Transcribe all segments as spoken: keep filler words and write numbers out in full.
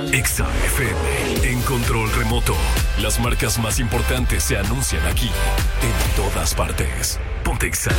Exa F M, en control remoto. Las marcas más importantes se anuncian aquí, en todas partes. Ponte Exa.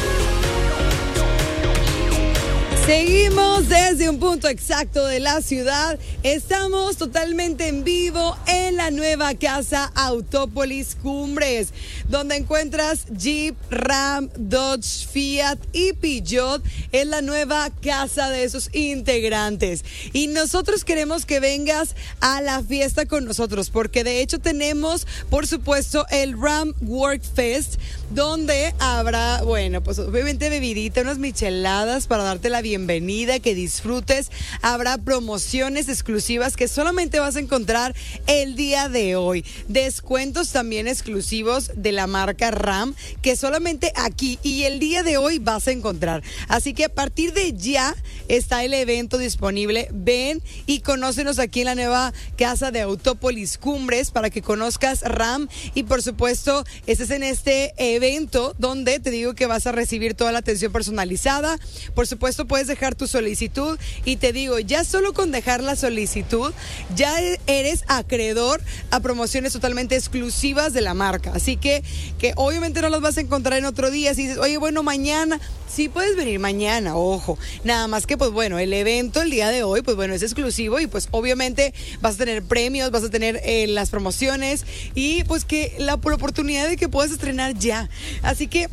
Seguimos desde un punto exacto de la ciudad. Estamos totalmente en vivo en la nueva casa Autópolis Cumbres, donde encuentras Jeep, Ram, Dodge, Fiat y Peugeot. Es la nueva casa de esos integrantes. Y nosotros queremos que vengas a la fiesta con nosotros, porque de hecho tenemos, por supuesto, el Ram Work Fest, donde habrá, bueno, pues obviamente bebidita, unas micheladas para darte la bienvenida, que disfrutes. Habrá promociones exclusivas que solamente vas a encontrar el día de hoy. Descuentos también exclusivos de la marca Ram, que solamente aquí y el día de hoy vas a encontrar. Así que a partir de ya está el evento disponible. Ven y conócenos aquí en la nueva casa de Autópolis Cumbres para que conozcas Ram y por supuesto estés en este evento donde te digo que vas a recibir toda la atención personalizada. Por supuesto puedes dejar tu solicitud y te digo, ya solo con dejar la solicitud ya eres acreedor a promociones totalmente exclusivas de la marca. Así que, que obviamente no las vas a encontrar en otro día. Si dices, oye, bueno, mañana, sí puedes venir mañana, ojo. Nada más que, pues bueno, el evento el día de hoy, pues bueno, es exclusivo y pues obviamente vas a tener premios, vas a tener eh, las promociones y pues que la, la oportunidad de que puedas estrenar ya. Así que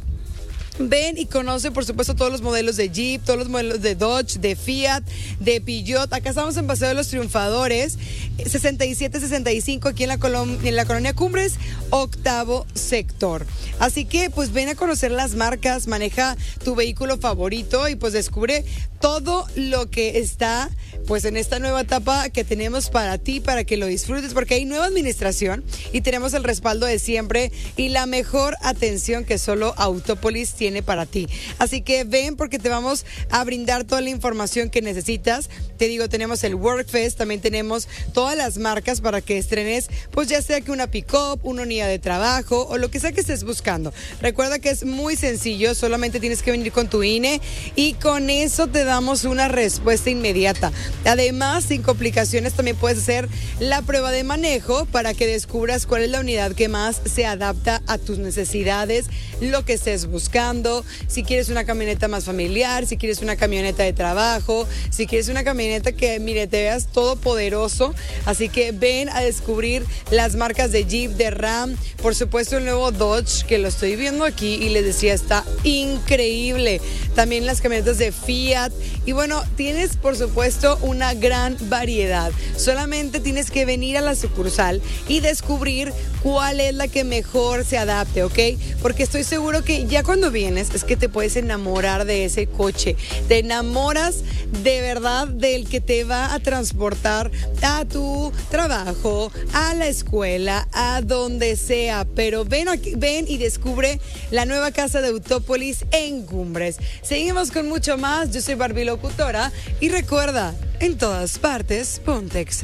ven y conoce, por supuesto, todos los modelos de Jeep, todos los modelos de Dodge, de Fiat, de Peugeot. Acá estamos en Paseo de los Triunfadores, sesenta y siete sesenta y cinco, aquí en la, colon- en la colonia Cumbres, octavo sector. Así que, pues, ven a conocer las marcas, maneja tu vehículo favorito y, pues, descubre todo lo que está, pues, en esta nueva etapa que tenemos para ti, para que lo disfrutes, porque hay nueva administración y tenemos el respaldo de siempre y la mejor atención que solo Autópolis tiene tiene para ti. Así que ven porque te vamos a brindar toda la información que necesitas. Te digo, tenemos el Workfest, también tenemos todas las marcas para que estrenes, pues ya sea que una pick-up, una unidad de trabajo o lo que sea que estés buscando. Recuerda que es muy sencillo, solamente tienes que venir con tu I N E y con eso te damos una respuesta inmediata. Además, sin complicaciones, también puedes hacer la prueba de manejo para que descubras cuál es la unidad que más se adapta a tus necesidades, lo que estés buscando. Si quieres una camioneta más familiar, si quieres una camioneta de trabajo, si quieres una camioneta que, mire, te veas todopoderoso. Así que ven a descubrir las marcas de Jeep, de Ram, por supuesto el nuevo Dodge, que lo estoy viendo aquí y les decía, está increíble. También las camionetas de Fiat. Y bueno, tienes por supuesto una gran variedad. Solamente tienes que venir a la sucursal y descubrir cuál es la que mejor se adapte, ¿ok? Porque estoy seguro que ya cuando vienes es que te puedes enamorar de ese coche. Te enamoras de verdad del que te va a transportar a tu trabajo, a la escuela, a donde sea. Pero ven aquí, ven y descubre la nueva casa de Autópolis en Cumbres. Seguimos con mucho más. Yo soy Barbie Locutora y recuerda, en todas partes, ponte Exa.